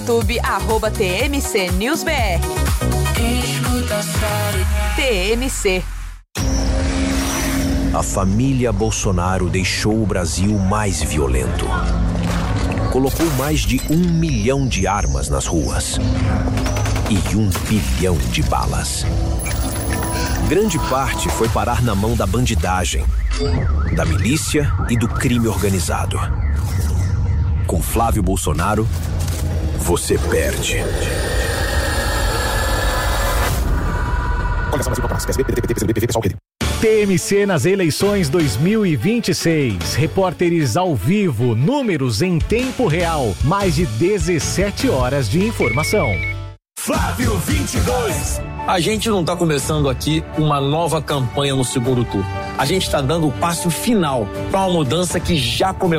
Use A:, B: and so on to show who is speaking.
A: YouTube, @TMC News BR. TMC.
B: A família Bolsonaro deixou o Brasil mais violento. Colocou mais de 1 milhão de armas nas ruas e 1 bilhão de balas. Grande parte foi parar na mão da bandidagem, da milícia e do crime organizado. Com Flávio Bolsonaro, você perde.
C: TMC nas eleições 2026. Repórteres ao vivo, números em tempo real, mais de 17 horas de informação.
D: Flávio 22.
E: A gente não está começando aqui uma nova campanha no segundo turno. A gente está dando o passo final para uma mudança que já começou.